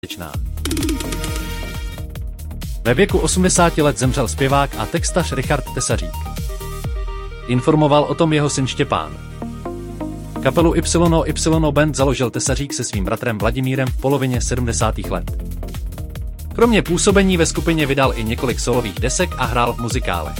Ve věku 80 let zemřel zpěvák a textař Richard Tesařík. Informoval o tom jeho syn Štěpán. Kapelu YY Band založil Tesařík se svým bratrem Vladimírem v polovině 70. let. Kromě působení ve skupině vydal i několik solových desek a hrál v muzikálech.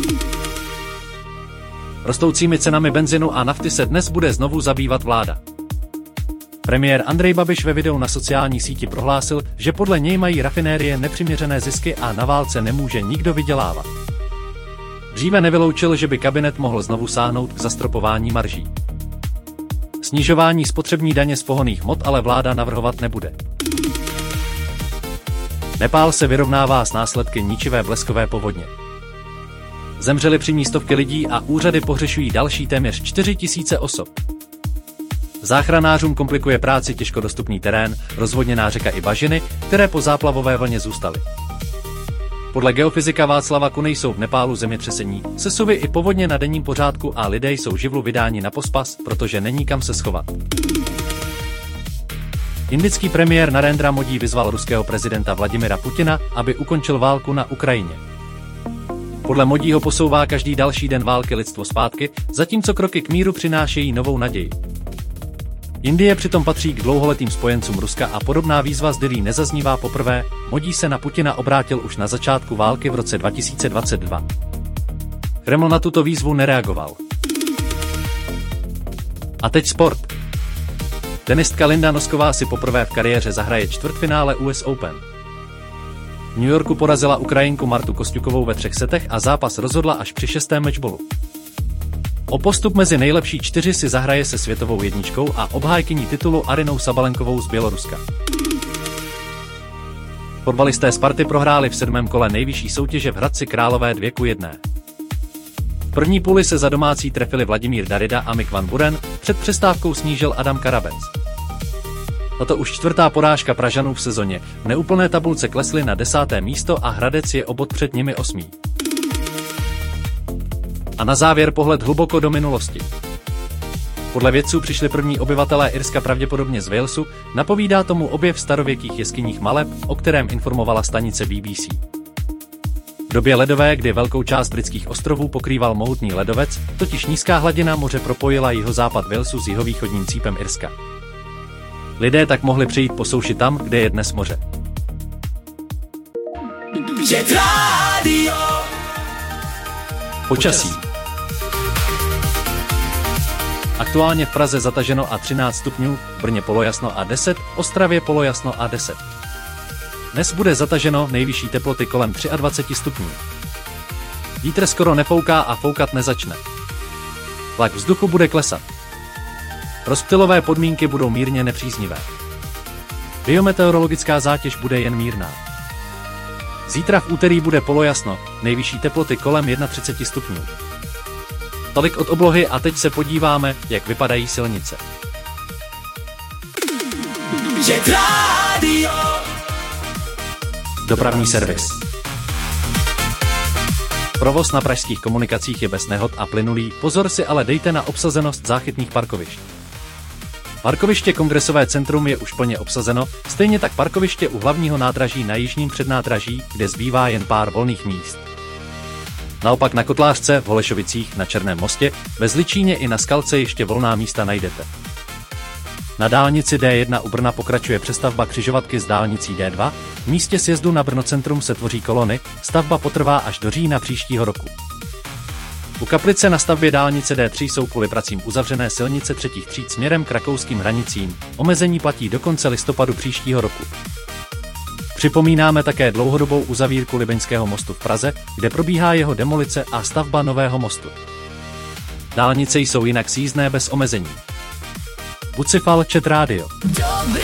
Rostoucími cenami benzinu a nafty se dnes bude znovu zabývat vláda. Premiér Andrej Babiš ve videu na sociální síti prohlásil, že podle něj mají rafinérie nepřiměřené zisky a na válce nemůže nikdo vydělávat. Dříve nevyloučil, že by kabinet mohl znovu sáhnout k zastropování marží. Snižování spotřební daně z pohonných hmot ale vláda navrhovat nebude. Nepál se vyrovnává s následky ničivé bleskové povodně. Zemřely při ní stovky lidí a úřady pohřešují další téměř 4 000 osob. Záchranářům komplikuje práci těžko dostupný terén, rozvodněná řeka i bažiny, které po záplavové vlně zůstaly. Podle geofyzika Václava Kuny jsou v Nepálu zemětřesení, sesuvy i povodně na denním pořádku a lidé jsou živlu vydáni na pospas, protože není kam se schovat. Indický premiér Narendra Modi vyzval ruského prezidenta Vladimira Putina, aby ukončil válku na Ukrajině. Podle Modího posouvá každý další den války lidstvo zpátky, zatímco kroky k míru přinášejí novou naději. Indie přitom patří k dlouholetým spojencům Ruska a podobná výzva z Dillí nezaznívá poprvé, Modi se na Putina obrátil už na začátku války v roce 2022. Kreml na tuto výzvu nereagoval. A teď sport. Tenistka Linda Nosková si poprvé v kariéře zahraje čtvrtfinále US Open. V New Yorku porazila Ukrajinku Martu Kostjukovou ve 3 setech a zápas rozhodla až při 6. matchballu. O postup mezi nejlepší 4 si zahraje se světovou jedničkou a obhájkyní titulu Arynou Sabalenkovou z Běloruska. Fotbalisté Sparty prohráli v 7. kole nejvyšší soutěže v Hradci Králové 2:1. V první půli se za domácí trefili Vladimír Darida a Mick Van Buren, před přestávkou snížil Adam Karabec. Tato už 4. porážka Pražanů v sezóně, v neúplné tabulce klesli na 10. místo a Hradec je o bod před nimi 8. A na závěr pohled hluboko do minulosti. Podle vědců přišli první obyvatelé Irska pravděpodobně z Walesu, napovídá tomu objev starověkých jeskyních maleb, o kterém informovala stanice BBC. V době ledové, kdy velkou část britských ostrovů pokrýval mohutný ledovec, totiž nízká hladina moře propojila jihozápad Walesu s jihovýchodním cípem Irska. Lidé tak mohli přejít po souši tam, kde je dnes moře. Počasí. Aktuálně v Praze zataženo a 13 stupňů, v Brně polojasno a 10, v Ostravě polojasno a 10. Dnes bude zataženo, nejvyšší teploty kolem 23 stupňů. Vítr skoro nefouká a foukat nezačne. Tlak vzduchu bude klesat. Rozptylové podmínky budou mírně nepříznivé. Biometeorologická zátěž bude jen mírná. Zítra v úterý bude polojasno, nejvyšší teploty kolem 31 stupňů. Tolik od oblohy a teď se podíváme, jak vypadají silnice. Dopravní servis. Provoz na pražských komunikacích je bez nehod a plynulý, pozor si ale dejte na obsazenost záchytných parkovišť. Parkoviště Kongresové centrum je už plně obsazeno, stejně tak parkoviště u hlavního nádraží na jižním přednádraží, kde zbývá jen pár volných míst. Naopak na Kotlářce, v Holešovicích, na Černém mostě, ve Zličíně i na Skalce ještě volná místa najdete. Na dálnici D1 u Brna pokračuje přestavba křižovatky s dálnicí D2, v místě sjezdu na Brno centrum se tvoří kolony, stavba potrvá až do října příštího roku. U Kaplice na stavbě dálnice D3 jsou kvůli pracím uzavřené silnice 3. tříd směrem k rakouským hranicím, omezení platí do konce listopadu příštího roku. Připomínáme také dlouhodobou uzavírku Libeňského mostu v Praze, kde probíhá jeho demolice a stavba nového mostu. Dálnice jsou jinak sjízdné bez omezení. Bucifal Chat Radio.